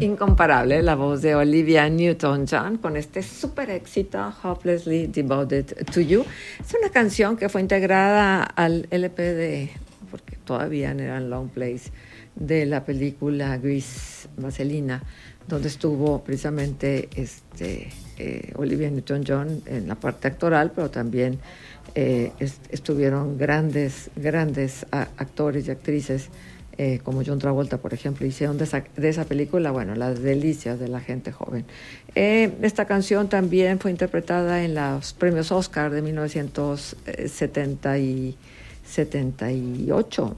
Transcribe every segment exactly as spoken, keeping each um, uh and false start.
Incomparable la voz de Olivia Newton-John con este súper éxito Hopelessly Devoted to You. Es una canción que fue integrada al L P de, porque todavía eran long plays, de la película Grease, Vaselina, donde estuvo precisamente este, eh, Olivia Newton-John en la parte actoral, pero también eh, est- estuvieron grandes, grandes a- actores y actrices Eh, como John Travolta, por ejemplo, hicieron de esa, de esa película, bueno, las delicias de la gente joven. Eh, esta canción también fue interpretada en los premios Oscar de mil novecientos setenta y ocho,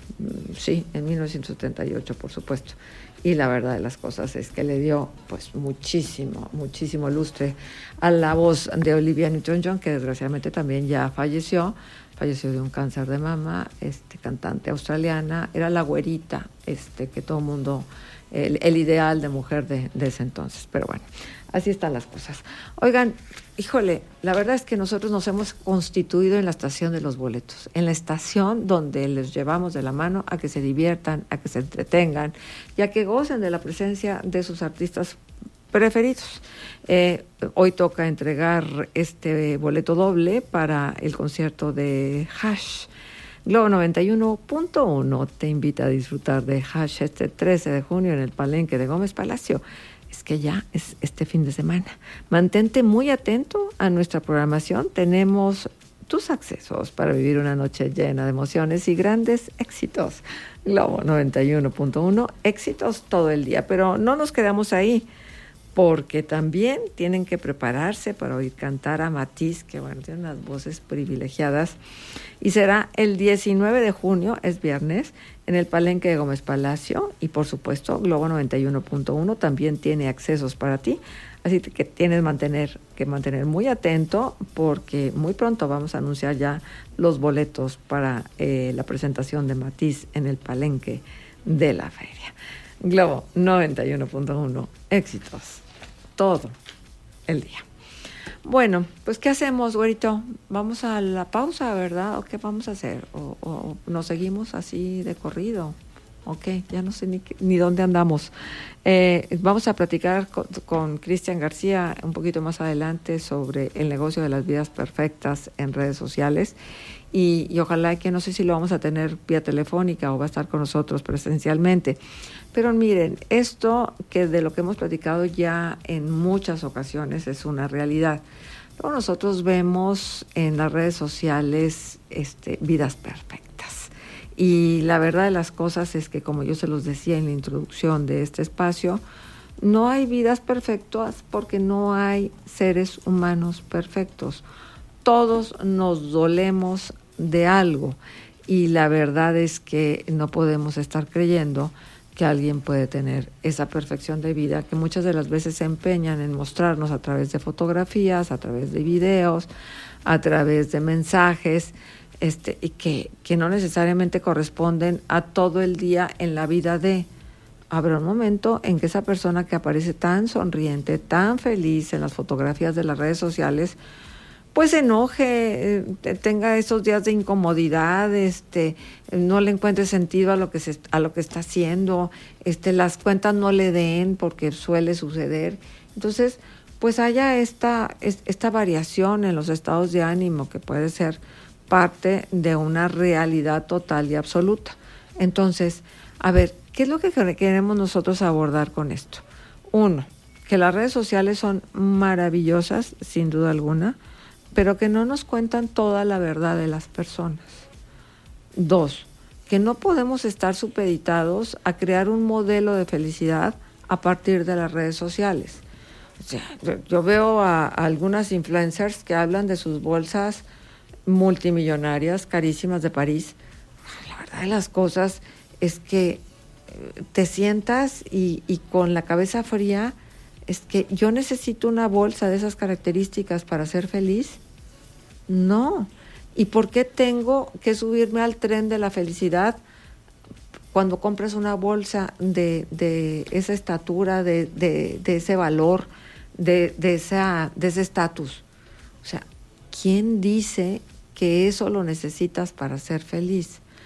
sí, en mil novecientos setenta y ocho, por supuesto. Y la verdad de las cosas es que le dio pues muchísimo, muchísimo lustre a la voz de Olivia Newton-John, que desgraciadamente también ya falleció. Falleció de un cáncer de mama, este, cantante australiana, era la güerita, este, que todo el mundo, el, el ideal de mujer de, de ese entonces, pero bueno, así están las cosas. Oigan, híjole, la verdad es que nosotros nos hemos constituido en la estación de los boletos, en la estación donde les llevamos de la mano a que se diviertan, a que se entretengan y a que gocen de la presencia de sus artistas preferidos. Eh, hoy toca entregar este boleto doble para el concierto de Hash. Globo noventa y uno punto uno te invita a disfrutar de Hash este trece de junio en el Palenque de Gómez Palacio. Es que ya es este fin de semana. Mantente muy atento a nuestra programación. Tenemos tus accesos para vivir una noche llena de emociones y grandes éxitos. Globo noventa y uno punto uno, éxitos todo el día. Pero no nos quedamos ahí, porque también tienen que prepararse para oír cantar a Matiz, que bueno, tiene unas voces privilegiadas, y será el diecinueve de junio, es viernes, en el Palenque de Gómez Palacio, y por supuesto Globo noventa y uno punto uno también tiene accesos para ti, así que tienes mantener, que mantener muy atento, porque muy pronto vamos a anunciar ya los boletos para eh, la presentación de Matiz en el Palenque de la feria. Globo noventa y uno punto uno, éxitos todo el día. Bueno, pues ¿qué hacemos, güerito? Vamos a la pausa, ¿verdad? ¿O qué vamos a hacer? ¿O, o nos seguimos así de corrido? Ok, ya no sé ni, ni dónde andamos. Eh, vamos a platicar con, con Cristian García un poquito más adelante sobre el negocio de las vidas perfectas en redes sociales y, y ojalá que no sé si lo vamos a tener vía telefónica o va a estar con nosotros presencialmente. Pero miren, esto que de lo que hemos platicado ya en muchas ocasiones es una realidad. Luego nosotros vemos en las redes sociales este, vidas perfectas. Y la verdad de las cosas es que, como yo se los decía en la introducción de este espacio, no hay vidas perfectas porque no hay seres humanos perfectos. Todos nos dolemos de algo y la verdad es que no podemos estar creyendo que alguien puede tener esa perfección de vida que muchas de las veces se empeñan en mostrarnos a través de fotografías, a través de videos, a través de mensajes, este, y que, que no necesariamente corresponden a todo el día en la vida de. Habrá un momento en que esa persona que aparece tan sonriente, tan feliz en las fotografías de las redes sociales, pues se enoje, eh, tenga esos días de incomodidad, este, no le encuentre sentido a lo que se, a lo que está haciendo, este, las cuentas no le den porque suele suceder. Entonces, pues haya esta, esta variación en los estados de ánimo que puede ser parte de una realidad total y absoluta. Entonces, a ver, ¿qué es lo que queremos nosotros abordar con esto? Uno, que las redes sociales son maravillosas, sin duda alguna, pero que no nos cuentan toda la verdad de las personas. Dos, que no podemos estar supeditados a crear un modelo de felicidad a partir de las redes sociales. O sea, yo veo a, a algunas influencers que hablan de sus bolsas multimillonarias, carísimas de París. La verdad de las cosas es que te sientas y, y con la cabeza fría, es que yo necesito una bolsa de esas características para ser feliz. No. ¿Y por qué tengo que subirme al tren de la felicidad cuando compras una bolsa de, de esa estatura, de, de, de ese valor, de, de, esa, de ese estatus? O sea, ¿quién dice que eso lo necesitas para ser feliz?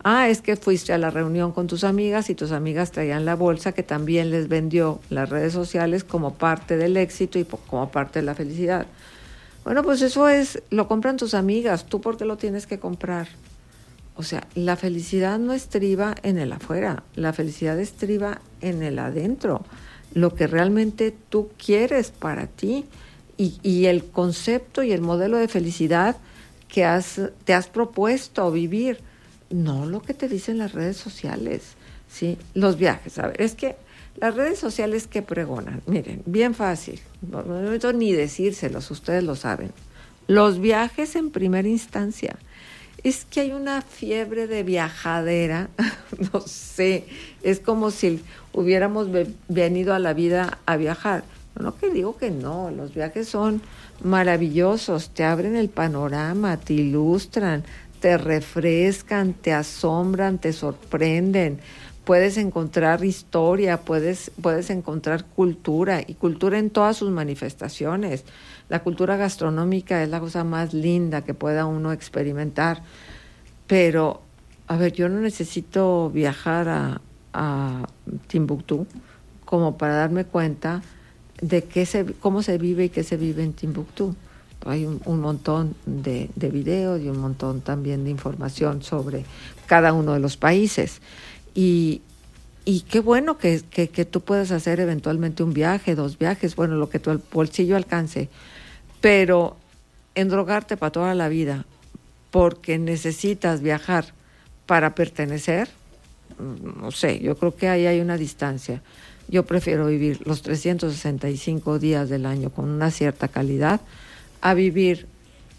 Ah, es que fuiste a la reunión con tus amigas y tus amigas traían la bolsa que también les vendió las redes sociales como parte del éxito y como parte de la felicidad. Bueno, pues eso es, lo compran tus amigas, ¿tú por qué lo tienes que comprar? O sea, la felicidad no estriba en el afuera, la felicidad estriba en el adentro, lo que realmente tú quieres para ti y, y el concepto y el modelo de felicidad que has, te has propuesto vivir, no lo que te dicen las redes sociales, ¿sí? Los viajes, a ver, es que las redes sociales que pregonan, miren, bien fácil, no, no necesito ni decírselos, ustedes lo saben, los viajes en primera instancia. Es que hay una fiebre de viajadera, no sé, es como si hubiéramos ve- venido a la vida a viajar. No que digo que no, los viajes son maravillosos, te abren el panorama, te ilustran, te refrescan, te asombran, te sorprenden. Puedes encontrar historia, puedes, puedes encontrar cultura, y cultura en todas sus manifestaciones. La cultura gastronómica es la cosa más linda que pueda uno experimentar. Pero, a ver, yo no necesito viajar a, a Timbuktu como para darme cuenta de qué se, cómo se vive y qué se vive en Timbuktu. Hay un, un montón de, de videos y un montón también de información sobre cada uno de los países. Y, y qué bueno que, que, que tú puedas hacer eventualmente un viaje, dos viajes, bueno, lo que tu bolsillo alcance, pero endrogarte para toda la vida porque necesitas viajar para pertenecer, no sé, yo creo que ahí hay una distancia. Yo prefiero vivir los trescientos sesenta y cinco días del año con una cierta calidad a vivir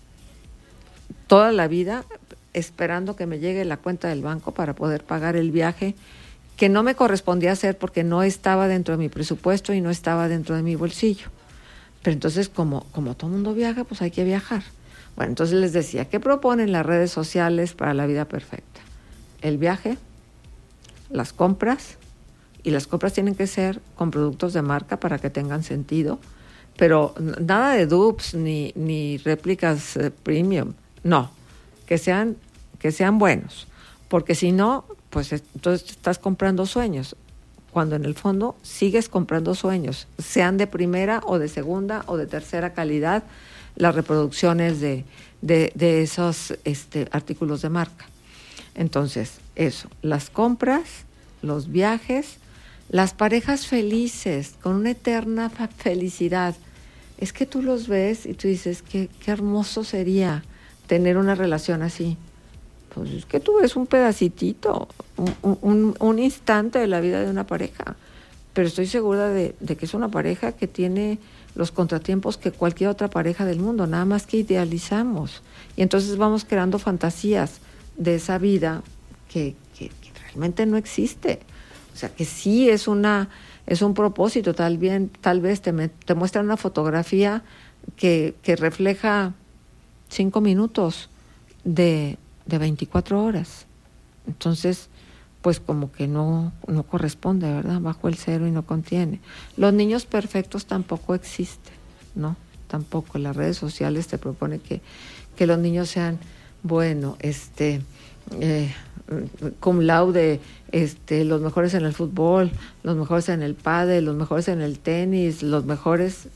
toda la vida esperando que me llegue la cuenta del banco para poder pagar el viaje que no me correspondía hacer porque no estaba dentro de mi presupuesto y no estaba dentro de mi bolsillo. Pero entonces, como, como todo mundo viaja, pues hay que viajar. Bueno, entonces les decía, ¿qué proponen las redes sociales para la vida perfecta? El viaje, las compras, y las compras tienen que ser con productos de marca para que tengan sentido, pero nada de dupes ni, ni réplicas eh, premium, no, que sean, que sean buenos, porque si no, pues entonces estás comprando sueños, cuando en el fondo sigues comprando sueños, sean de primera o de segunda o de tercera calidad, las reproducciones de, de, de esos este, artículos de marca. Entonces, eso, las compras, los viajes, las parejas felices, con una eterna felicidad. Es que tú los ves y tú dices, qué, qué hermoso sería tener una relación así. Pues es que tú ves un pedacitito, un, un, un instante de la vida de una pareja, pero estoy segura de, de que es una pareja que tiene los contratiempos que cualquier otra pareja del mundo, nada más que idealizamos. Y entonces vamos creando fantasías de esa vida que, que, que realmente no existe. O sea, que sí es una es un propósito, tal, bien, tal vez te, me, te muestran una fotografía que, que refleja cinco minutos de, de veinticuatro horas. Entonces, pues como que no, no corresponde, ¿verdad? Bajo el cero y no contiene. Los niños perfectos tampoco existen, ¿no? Tampoco. Las redes sociales te proponen que, que los niños sean, bueno, este... Eh, cum laude, este, los mejores en el fútbol, los mejores en el pádel, los mejores en el tenis, los mejores...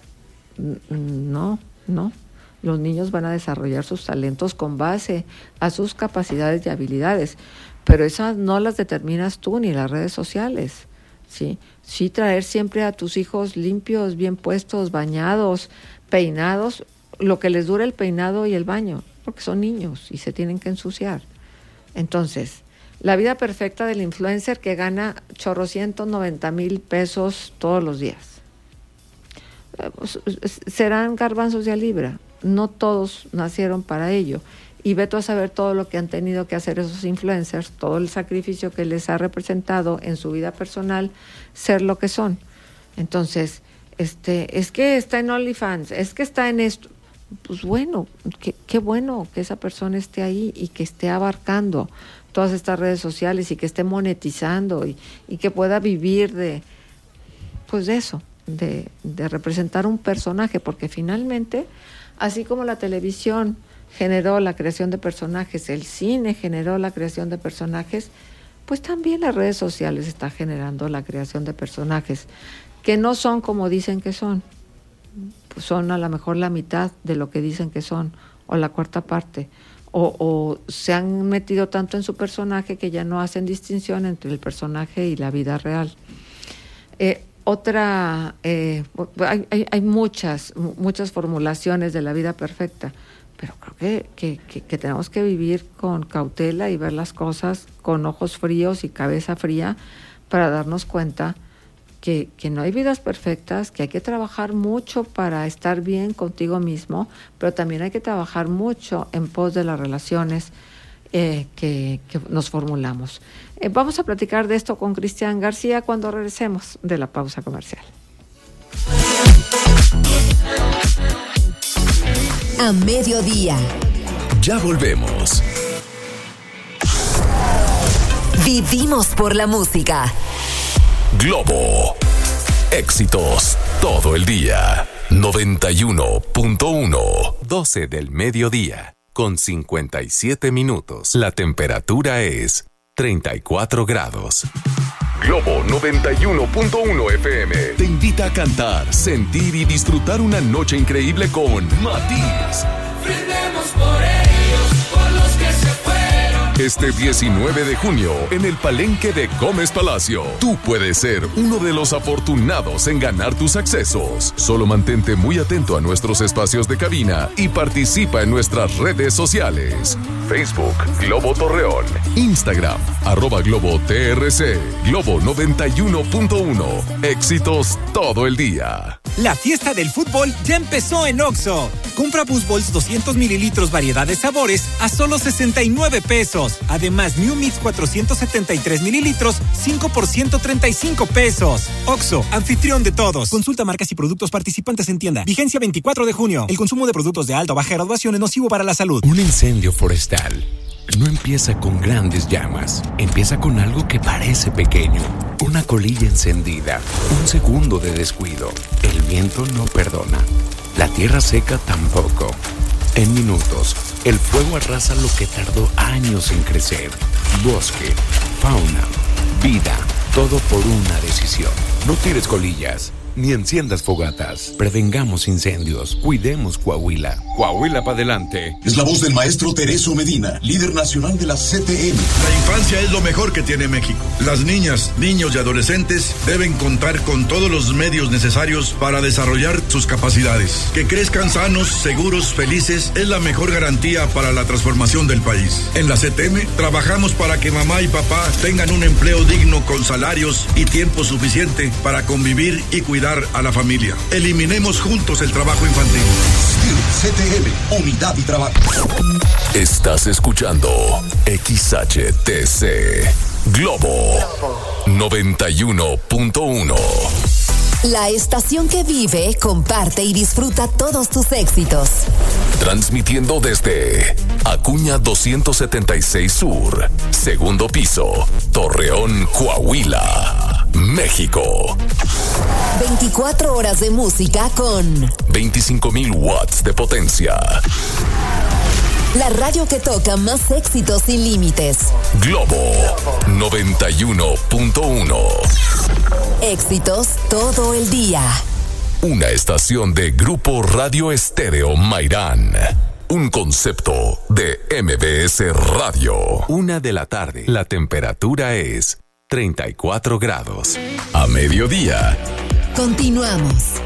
No, no. Los niños van a desarrollar sus talentos con base a sus capacidades y habilidades, pero esas no las determinas tú ni las redes sociales, ¿sí? Sí traer siempre a tus hijos limpios, bien puestos, bañados, peinados, lo que les dure el peinado y el baño, porque son niños y se tienen que ensuciar. Entonces, la vida perfecta del influencer que gana chorrocientos noventa mil pesos todos los días. Eh, pues, serán garbanzos de a libra. No todos nacieron para ello. Y vete a saber todo lo que han tenido que hacer esos influencers, todo el sacrificio que les ha representado en su vida personal ser lo que son. Entonces, este, es que está en OnlyFans, es que está en esto. Pues bueno, qué, qué bueno que esa persona esté ahí y que esté abarcando todas estas redes sociales y que esté monetizando y, y que pueda vivir de, pues de eso, de, de representar un personaje, porque finalmente, así como la televisión generó la creación de personajes, el cine generó la creación de personajes, pues también las redes sociales están generando la creación de personajes, que no son como dicen que son, pues son a lo mejor la mitad de lo que dicen que son, o la cuarta parte, o, o se han metido tanto en su personaje que ya no hacen distinción entre el personaje y la vida real. Eh, otra, eh, hay, hay, hay muchas, muchas formulaciones de la vida perfecta, pero creo que, que, que, que tenemos que vivir con cautela y ver las cosas con ojos fríos y cabeza fría para darnos cuenta que, que no hay vidas perfectas, que hay que trabajar mucho para estar bien contigo mismo, pero también hay que trabajar mucho en pos de las relaciones eh, que, que nos formulamos. Eh, vamos a platicar de esto con Cristian García cuando regresemos de la pausa comercial. A mediodía. Ya volvemos. Vivimos por la música. Globo. Éxitos todo el día. noventa y uno punto uno. doce del mediodía. Con cincuenta y siete minutos. La temperatura es treinta y cuatro grados. Globo noventa y uno punto uno F M te invita a cantar, sentir y disfrutar una noche increíble con Matiz. Brindemos por ellos, por los que se fueron. Este diecinueve de junio, en el Palenque de Gómez Palacio, tú puedes ser uno de los afortunados en ganar tus accesos. Solo mantente muy atento a nuestros espacios de cabina y participa en nuestras redes sociales. Facebook, Globo Torreón. Instagram, arroba Globo T R C. Globo noventa y uno punto uno. Éxitos todo el día. La fiesta del fútbol ya empezó en Oxxo. Compra Boost Balls doscientos mililitros variedad de sabores a solo sesenta y nueve pesos. Además, New Mix cuatrocientos setenta y tres mililitros, cinco por ciento treinta y cinco pesos. Oxxo, anfitrión de todos. Consulta marcas y productos participantes en tienda. Vigencia veinticuatro de junio. El consumo de productos de alta o baja graduación es nocivo para la salud. Un incendio forestal no empieza con grandes llamas. Empieza con algo que parece pequeño. Una colilla encendida. Un segundo de descuido. El viento no perdona. La tierra seca tampoco. En minutos, el fuego arrasa lo que tardó años en crecer. Bosque, fauna, vida, todo por una decisión. No tires colillas, ni enciendas fogatas. Prevengamos incendios, cuidemos Coahuila. Coahuila para adelante. Es la voz del maestro Tereso Medina, líder nacional de la C T M. La infancia es lo mejor que tiene México. Las niñas, niños y adolescentes deben contar con todos los medios necesarios para desarrollar sus capacidades. Que crezcan sanos, seguros, felices es la mejor garantía para la transformación del país. En la C T M trabajamos para que mamá y papá tengan un empleo digno con salarios y tiempo suficiente para convivir y cuidar a la familia. Eliminemos juntos el trabajo infantil. C T M, unidad y trabajo. Estás escuchando X H T C Globo noventa y uno punto uno. La estación que vive, comparte y disfruta todos tus éxitos. Transmitiendo desde Acuña doscientos setenta y seis Sur, segundo piso, Torreón, Coahuila, México. veinticuatro horas de música con veinticinco mil watts de potencia. La radio que toca más éxitos sin límites. Globo noventa y uno punto uno. Éxitos todo el día. Una estación de Grupo Radio Estéreo Mairán. Un concepto de M B S Radio. Una de la tarde. La temperatura es treinta y cuatro grados. A mediodía. Continuamos.